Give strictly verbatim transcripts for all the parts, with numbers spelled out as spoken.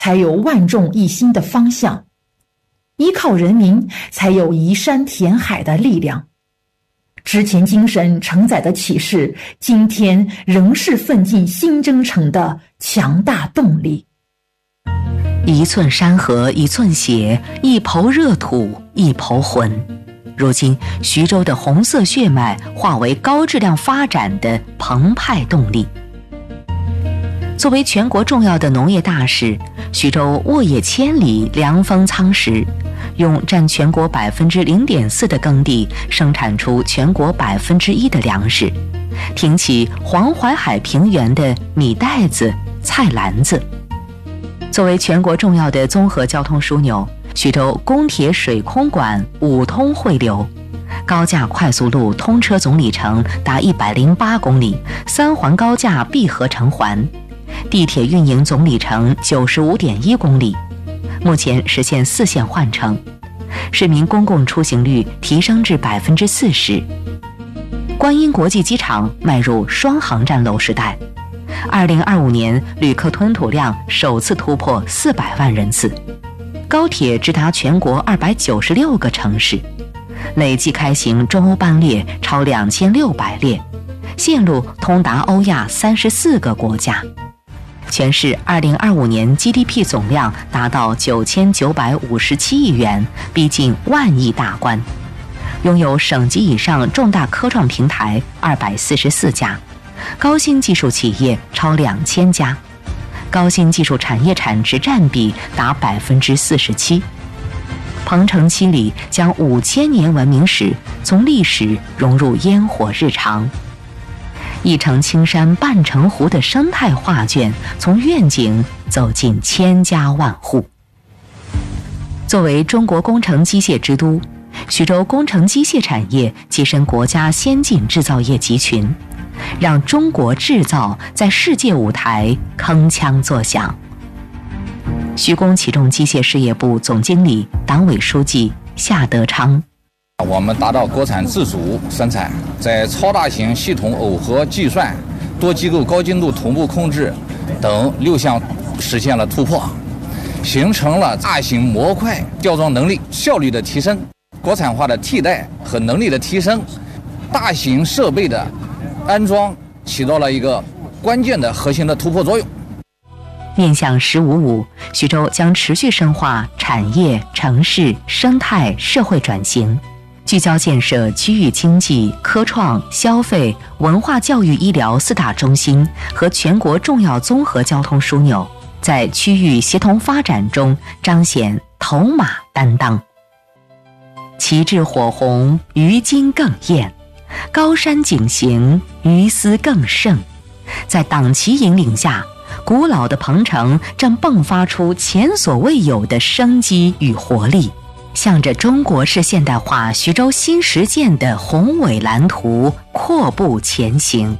才有万众一心的方向；依靠人民，才有移山填海的力量。之前精神承载的启示，今天仍是奋进新征程的强大动力。 一寸山河一寸血，一抔热土一抔魂。如今徐州的红色血脉化为高质量发展的澎湃动力。作为全国重要的农业大市，徐州沃野千里，粮丰仓实，用占全国百分之零点四的耕地生产出全国百分之一的粮食，挺起黄淮海平原的米袋子、菜篮子。作为全国重要的综合交通枢纽，徐州公铁水空管五通汇流，高架快速路通车总里程达一百零八公里，三环高架闭合成环，地铁运营总里程九十五点一公里，目前实现四线换乘，市民公共出行率提升至百分之四十。观音国际机场迈入双航站楼时代，二零二五年旅客吞吐量首次突破四百万人次，高铁直达全国二百九十六个城市，累计开行中欧班列超两千六百列，线路通达欧亚三十四个国家。全市二零二五年 G D P 总量达到九千九百五十七亿元，逼近万亿大关。拥有省级以上重大科创平台二百四十四家，高新技术企业超两千家，高新技术产业产值占比达百分之四十七。鹏程七里将五千年文明史从历史融入烟火日常。一城青山半城湖的生态画卷，从愿景走进千家万户。作为中国工程机械之都，徐州工程机械产业跻身国家先进制造业集群，让中国制造在世界舞台铿锵作响。徐工启重机械事业部总经理、党委书记夏德昌。 我们达到国产自主生产，在超大型系统耦合计算、多机构高精度同步控制等六项实现了突破，形成了大型模块吊装能力效率的提升、国产化的替代和能力的提升，大型设备的安装起到了一个关键的核心的突破作用。 面向“十五五”，徐州将持续深化产业、城市、生态、社会转型，聚焦建设区域经济、科创、消费、文化教育、医疗四大中心和全国重要综合交通枢纽，在区域协同发展中彰显头马担当。旗帜火红，鱼金更艳；高山景行，鱼丝更盛。在党旗引领下，古老的鹏程正迸发出前所未有的生机与活力，向着中国式现代化徐州新实践的宏伟蓝图阔步前行。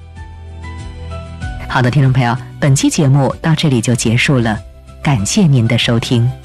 好的，听众朋友，本期节目到这里就结束了，感谢您的收听。